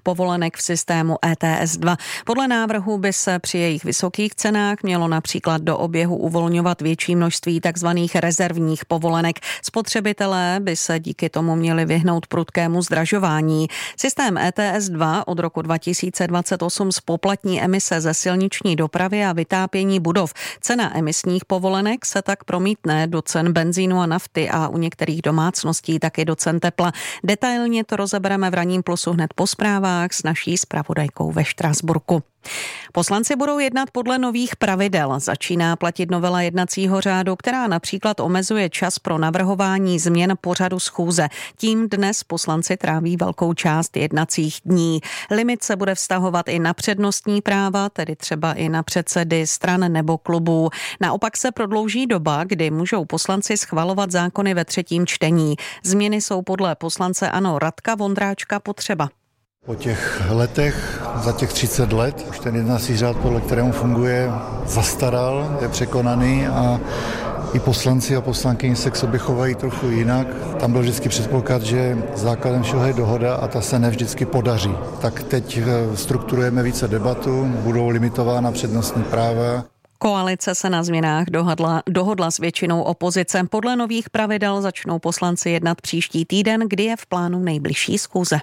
emisních povolenek v systému ETS 2. Podle návrhu by se při jejich vysokých cenách mělo například do oběhu uvolňovat větší množství takzvaných rezervních povolenek. Spotřebitelé by se díky tomu měli vyhnout prudkému zdražování. Systém ETS 2 od roku 2028 spoplatní emise ze silniční dopravy a vytápění budov. Cena emisních povolenek se tak promítne do cen benzínu a nafty a u některých domácností taky do cen tepla. Detailně to rozebereme v Ranním plusu hned po zprávách s naší zpravodajkou ve Štrasburku. Poslanci budou jednat podle nových pravidel. Začíná platit novela jednacího řádu, která například omezuje čas pro navrhování změn pořadu schůze. Tím dnes poslanci tráví velkou část jednacích dní. Limit se bude vztahovat i na přednostní práva, tedy třeba i na předsedy stran nebo klubů. Naopak se prodlouží doba, kdy můžou poslanci schvalovat zákony ve třetím čtení. Změny jsou podle poslance ANO Radka Vondráčka potřeba. Po těch letech, za těch 30 let, už ten jednací řád, podle kterému funguje, zastaral, je překonaný a i poslanci a poslankyně se k sobě chovají trochu jinak. Tam byl vždycky předpoklad, že základem všeho je dohoda a ta se nevždycky podaří. Tak teď strukturujeme více debatu, budou limitována přednostní práva. Koalice se na změnách dohodla s většinou opozice. Podle nových pravidel začnou poslanci jednat příští týden, kdy je v plánu nejbližší schůze.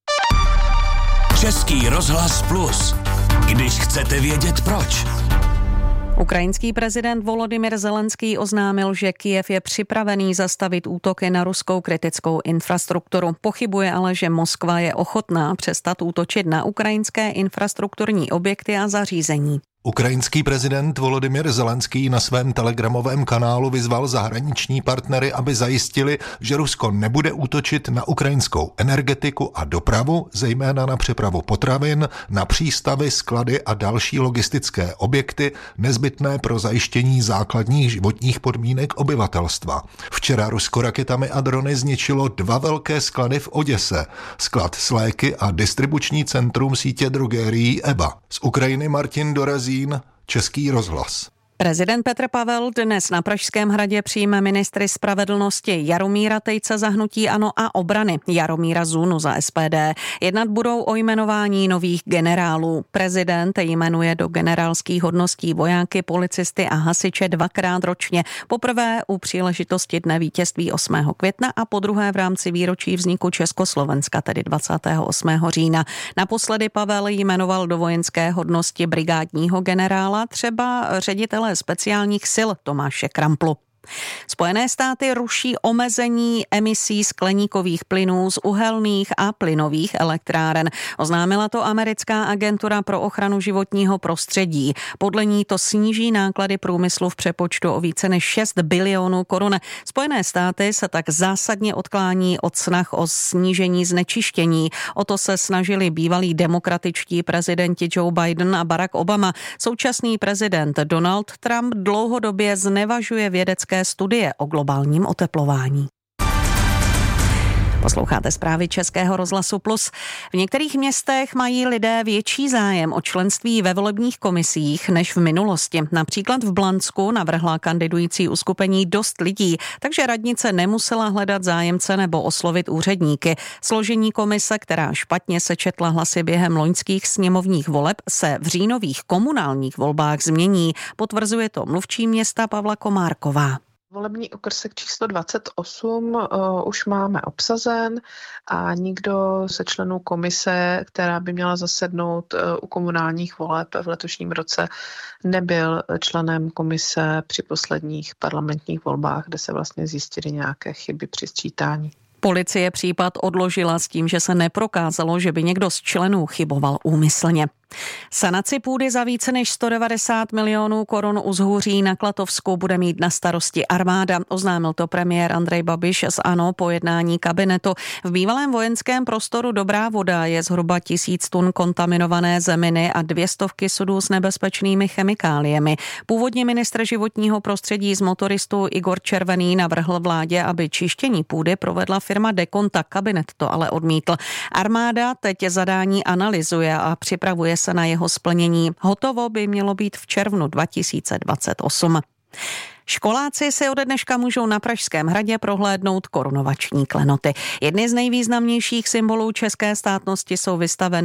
Český rozhlas Plus. Když chcete vědět proč. Ukrajinský prezident Volodymyr Zelenský oznámil, že Kyjev je připravený zastavit útoky na ruskou kritickou infrastrukturu. Pochybuje ale, že Moskva je ochotná přestat útočit na ukrajinské infrastrukturní objekty a zařízení. Ukrajinský prezident Volodymyr Zelenský na svém telegramovém kanálu vyzval zahraniční partnery, aby zajistili, že Rusko nebude útočit na ukrajinskou energetiku a dopravu, zejména na přepravu potravin, na přístavy, sklady a další logistické objekty nezbytné pro zajištění základních životních podmínek obyvatelstva. Včera Rusko raketami a drony zničilo 2 velké sklady v Oděse, sklad s léky a distribuční centrum sítě drogérií EBA. Z Ukrajiny Martin Dorazín, Český rozhlas. Prezident Petr Pavel dnes na Pražském hradě přijme ministry spravedlnosti Jaromíra Tejce za hnutí ANO a obrany Jaromíra Zunu za SPD. Jednat budou o jmenování nových generálů. Prezident jmenuje do generálských hodností vojáky, policisty a hasiče 2krát ročně. Poprvé u příležitosti Dne vítězství 8. května a podruhé v rámci výročí vzniku Československa, tedy 28. října. Naposledy Pavel jmenoval do vojenské hodnosti brigádního generála, třeba ředitele speciálních sil Tomáše Kramplu. Spojené státy ruší omezení emisí skleníkových plynů z uhelných a plynových elektráren. Oznámila to americká agentura pro ochranu životního prostředí. Podle ní to sníží náklady průmyslu v přepočtu o více než 6 bilionů korun. Spojené státy se tak zásadně odklání od snah o snížení znečištění. O to se snažili bývalí demokratičtí prezidenti Joe Biden a Barack Obama. Současný prezident Donald Trump dlouhodobě znevažuje vědecké studie o globálním oteplování. Posloucháte zprávy Českého rozhlasu Plus. V některých městech mají lidé větší zájem o členství ve volebních komisích než v minulosti. Například v Blansku navrhla kandidující uskupení dost lidí, takže radnice nemusela hledat zájemce nebo oslovit úředníky. Složení komise, která špatně sečetla hlasy během loňských sněmovních voleb, se v říjnových komunálních volbách změní. Potvrzuje to mluvčí města Pavla Komárková. Volební okrsek číslo 28 už máme obsazen a nikdo ze členů komise, která by měla zasednout u komunálních voleb v letošním roce, nebyl členem komise při posledních parlamentních volbách, kde se vlastně zjistily nějaké chyby při sčítání. Policie případ odložila s tím, že se neprokázalo, že by někdo z členů chyboval úmyslně. Sanaci půdy za více než 190 milionů korun u Zhůří na Klatovsku bude mít na starosti armáda. Oznámil to premiér Andrej Babiš z ANO po jednání kabinetu. V bývalém vojenském prostoru Dobrá Voda je zhruba 1000 tun kontaminované zeminy a 200 sudů s nebezpečnými chemikáliemi. Původně ministr životního prostředí z motoristů Igor Červený navrhl vládě, aby čištění půdy provedla firma Dekonta. Kabinet to ale odmítl. Armáda teď zadání analyzuje a připravuje se na jeho splnění. Hotovo by mělo být v červnu 2028. Školáci si ode dneška můžou na Pražském hradě prohlédnout korunovační klenoty. Jedny z nejvýznamnějších symbolů české státnosti jsou vystaveny